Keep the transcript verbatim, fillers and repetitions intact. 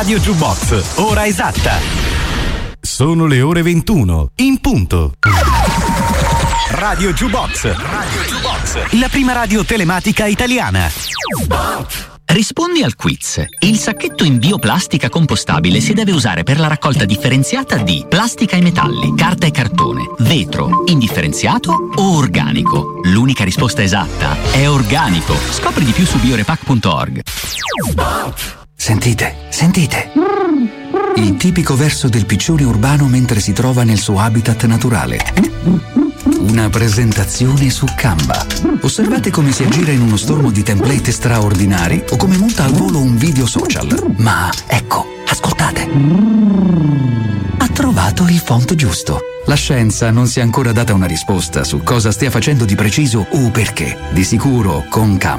Radio Jukebox, ora esatta. Sono le ore ventuno, in punto. Radio Jukebox, Radio Jukebox, la prima radio telematica italiana. Rispondi al quiz. Il sacchetto in bioplastica compostabile si deve usare per la raccolta differenziata di plastica e metalli, carta e cartone, vetro, indifferenziato o organico. L'unica risposta esatta è organico. Scopri di più su biorepack punto org. Sentite, sentite. Il tipico verso del piccione urbano mentre si trova nel suo habitat naturale. Una presentazione su Canva. Osservate come si aggira in uno stormo di template straordinari o come monta al volo un video social. Ma ecco, ascoltate. Ha trovato il font giusto. La scienza non si è ancora data una risposta su cosa stia facendo di preciso o perché. Di sicuro, con Canva